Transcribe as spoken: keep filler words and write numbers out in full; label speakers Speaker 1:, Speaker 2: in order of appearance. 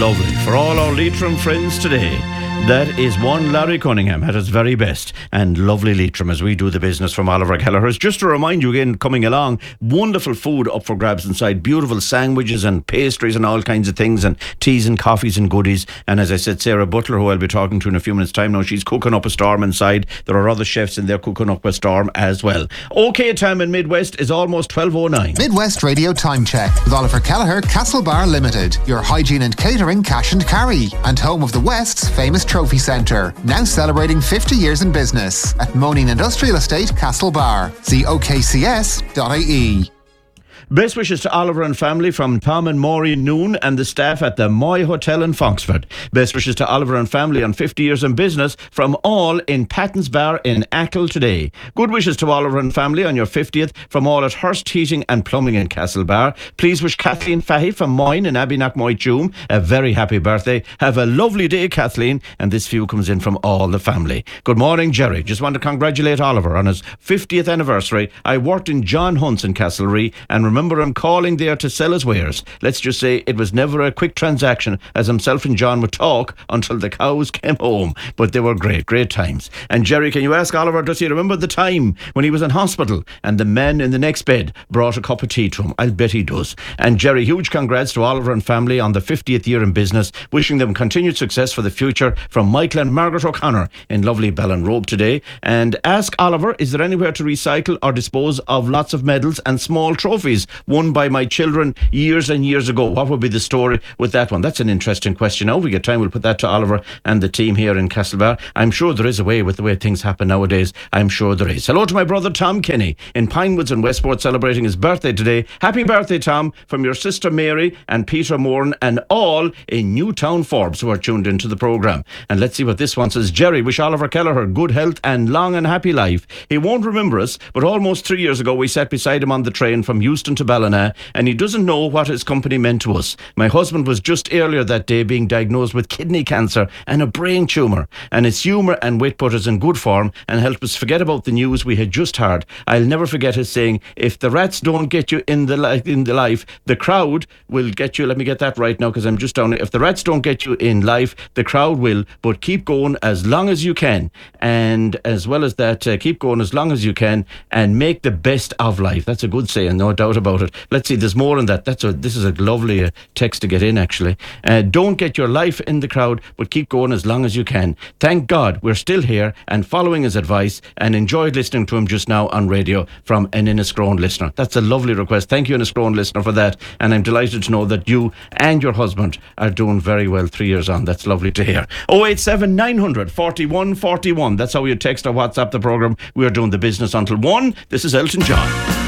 Speaker 1: lovely. For all our Leitrim friends today, that is one Larry Cunningham at his very best, and lovely Leitrim as we do the business from Oliver Kelleher's. Just to remind you again, coming along, wonderful food up for grabs inside, beautiful sandwiches and pastries and all kinds of things, and teas and coffees and goodies. And as I said, Sarah Butler, who I'll be talking to in a few minutes time now, she's cooking up a storm inside. There are other chefs in there cooking up a storm as well. OK time in Midwest is almost twelve oh nine.
Speaker 2: Midwest Radio Time Check with Oliver Kelleher, Castlebar Limited, your hygiene and catering cash and carry, and home of the West's famous Trophy Centre, now celebrating fifty years in business at Moaning Industrial Estate, Castlebar. See O K C S dot I E.
Speaker 1: Best wishes to Oliver and family from Tom and Maureen Noon and the staff at the Moy Hotel in Foxford. Best wishes to Oliver and family on fifty years in business from all in Patton's Bar in Achill today. Good wishes to Oliver and family on your fiftieth from all at Hurst Heating and Plumbing in Castlebar. Please wish Kathleen Fahy from Moyne in Abbeynack-Moytoom a very happy birthday. Have a lovely day, Kathleen. And this view comes in from all the family. Good morning, Jerry. Just want to congratulate Oliver on his fiftieth anniversary. I worked in John Hunt's in Castlereagh and remember Remember him calling there to sell his wares. Let's just say it was never a quick transaction, as himself and John would talk until the cows came home. But they were great, great times. And Jerry, can you ask Oliver, does he remember the time when he was in hospital and the man in the next bed brought a cup of tea to him? I'll bet he does. And Jerry, huge congrats to Oliver and family on the fiftieth year in business. Wishing them continued success for the future from Michael and Margaret O'Connor in lovely Ballinrobe today. And ask Oliver, is there anywhere to recycle or dispose of lots of medals and small trophies won by my children years and years ago? What would be the story with that one? That's an interesting question. Now, if we get time, we'll put that to Oliver and the team here in Castlebar. I'm sure there is a way with the way things happen nowadays. I'm sure there is. Hello to my brother Tom Kenny in Pinewoods and Westport, celebrating his birthday today. Happy birthday, Tom, from your sister Mary and Peter Moran and all in Newtown Forbes who are tuned into the programme. And let's see what this one says. Jerry, wish Oliver Kelleher good health and long and happy life. He won't remember us, but almost three years ago we sat beside him on the train from Euston to Ballina, and he doesn't know what his company meant to us. My husband was just earlier that day being diagnosed with kidney cancer and a brain tumour, and his humour and wit put us in good form and helped us forget about the news we had just heard. I'll never forget his saying, if the rats don't get you in the li- in the life, the crowd will get you. Let me get that right now because I'm just down. If the rats don't get you in life, the crowd will, but keep going as long as you can, and as well as that, uh, keep going as long as you can and make the best of life. That's a good saying, no doubt about it. Let's see, there's more in that. That's a, this is a lovely uh, text to get in, actually. Uh, don't get your life in the crowd, but keep going as long as you can. Thank God we're still here and following his advice, and enjoyed listening to him just now on radio from an Inniscrone listener. That's a lovely request. Thank you, Inniscrone listener, for that. And I'm delighted to know that you and your husband are doing very well three years on. That's lovely to hear. oh eight seven nine hundred forty-one forty-one. That's how you text or WhatsApp the programme. We are doing the business until one. This is Elton John.